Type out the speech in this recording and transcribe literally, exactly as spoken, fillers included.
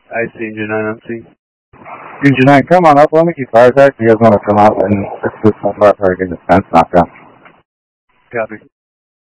I see Engine nine on scene. Engine nine, come on up. Let me keep fire attack. You guys want to come out and assist some fire getting the fence knocked down. Copy.